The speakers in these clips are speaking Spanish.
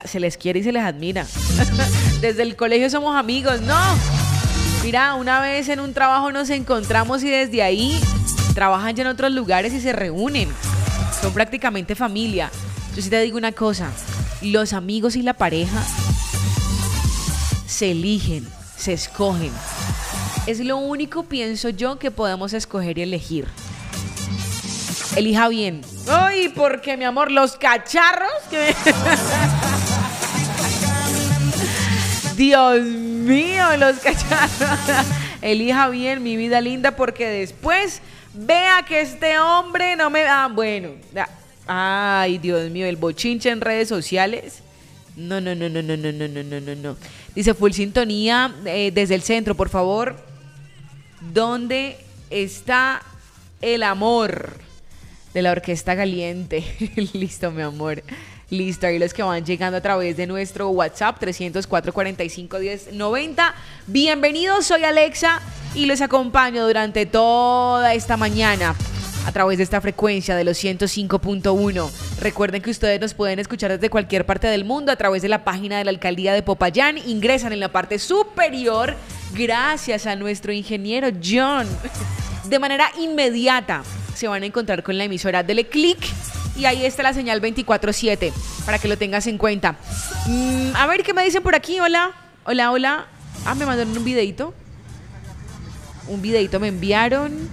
se les quiere y se les admira. Desde el colegio somos amigos, ¿no? Mira, una vez en un trabajo nos encontramos y desde ahí trabajan ya en otros lugares y se reúnen. Son prácticamente familia. Yo sí te digo una cosa, los amigos y la pareja se eligen, se escogen. Es lo único, pienso yo, que podemos escoger y elegir. Elija bien. Ay, porque mi amor, los cacharros que Dios mío, los cacharros. Elija bien, mi vida linda, porque después vea que este hombre no me da. Bueno, ay, Dios mío, el bochinche en redes sociales. No. Dice full sintonía desde el centro, por favor. ¿Dónde está el amor de la Orquesta Caliente? Listo, mi amor. Listo, ahí los que van llegando a través de nuestro WhatsApp 304-45-10-90. Bienvenidos, soy Alexa y les acompaño durante toda esta mañana a través de esta frecuencia de los 105.1. Recuerden que ustedes nos pueden escuchar desde cualquier parte del mundo a través de la página de la Alcaldía de Popayán. Ingresan en la parte superior gracias a nuestro ingeniero John. De manera inmediata se van a encontrar con la emisora. Dele clic y ahí está la señal 24/7 para que lo tengas en cuenta. A ver qué me dicen por aquí. Hola. Me mandaron un videito me enviaron.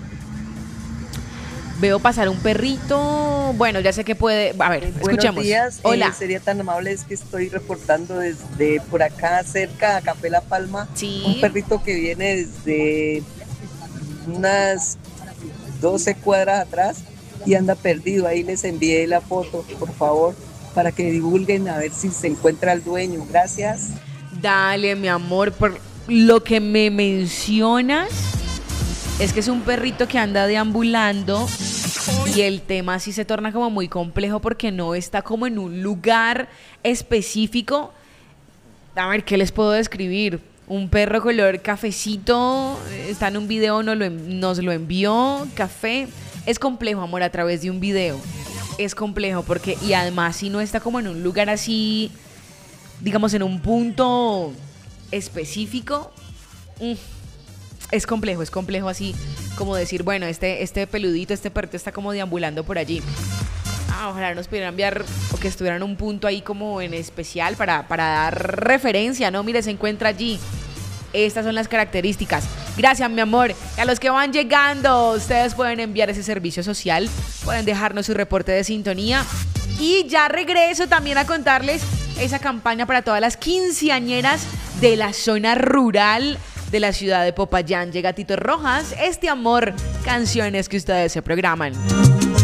Veo pasar un perrito. Bueno, ya sé que puede. A ver, escuchemos. Buenos días. Hola. Sería tan amable, es que estoy reportando desde por acá cerca, a Café La Palma. Sí. Un perrito que viene desde unas 12 cuadras atrás y anda perdido. Ahí les envié la foto, por favor, para que divulguen a ver si se encuentra el dueño. Gracias. Dale, mi amor, por lo que me mencionas. Es que es un perrito que anda deambulando y el tema sí se torna como muy complejo porque no está como en un lugar específico. A ver, ¿qué les puedo describir? Un perro color cafecito, está en un video, nos lo envió, café. Es complejo, amor, a través de un video. Es complejo porque, y además si no está como en un lugar así, digamos en un punto específico, es complejo así como decir, bueno, este peludito, este perrito está como deambulando por allí. Ojalá nos pudieran enviar o que estuvieran en un punto ahí como en especial para dar referencia, ¿no? Mire, se encuentra allí. Estas son las características. Gracias, mi amor. Y a los que van llegando, ustedes pueden enviar ese servicio social, pueden dejarnos su reporte de sintonía. Y ya regreso también a contarles esa campaña para todas las quinceañeras de la zona rural de la ciudad de Popayán. Llega Tito Rojas, Este Amor, canciones que ustedes se programan.